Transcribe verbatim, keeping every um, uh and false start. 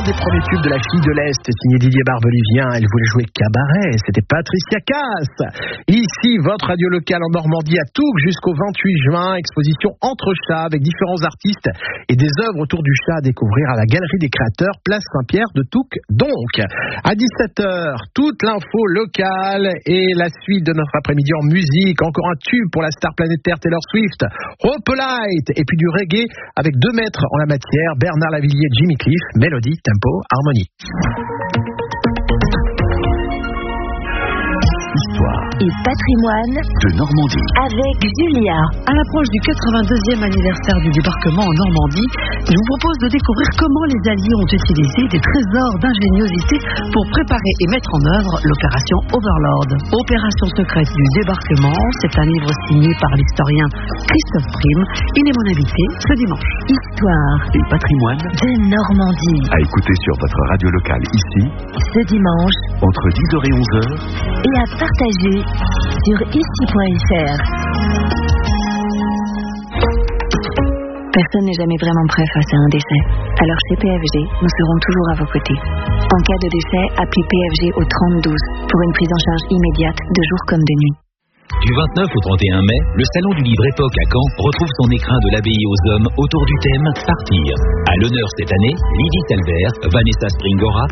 des premiers tubes de la fille de l'Est, signé Didier Barbelivien. Elle voulait jouer cabaret, c'était Patricia Cass. Ici, votre radio locale en Normandie à Touques jusqu'au vingt-huit juin. Exposition entre chats avec différents artistes et des œuvres autour du chat à découvrir à la Galerie des Créateurs, place Saint-Pierre de Touques. Donc, à dix-sept heures, toute l'info locale et la suite de notre après-midi en musique. Encore un tube pour la star planétaire Taylor Swift, Opalite, et puis du reggae avec deux maîtres en la matière, Bernard Lavillier et Jimmy Cliff, mélodie, tempo, harmonie. Histoire et patrimoine de Normandie avec Julia. À l'approche du quatre-vingt-deuxième anniversaire du débarquement en Normandie, je vous propose de découvrir comment les Alliés ont utilisé des trésors d'ingéniosité pour préparer et mettre en œuvre l'opération Overlord. Opération secrète du débarquement, c'est un livre signé par l'historien Christophe Prime. Il est mon invité ce dimanche. Histoire et patrimoine de Normandie. À écouter sur votre radio locale ici, ce dimanche, entre dix heures et onze heures, et à partager sur ici point f r. Personne n'est jamais vraiment prêt face à un décès. Alors chez P F G, nous serons toujours à vos côtés. En cas de décès, appelez P F G au trente douze pour une prise en charge immédiate de jour comme de nuit. Du vingt-neuf au trente et un mai, le Salon du Livre Époque à Caen retrouve son écrin de l'abbaye aux hommes autour du thème « Partir ». À l'honneur cette année, Lydie Talbert, Vanessa Springora,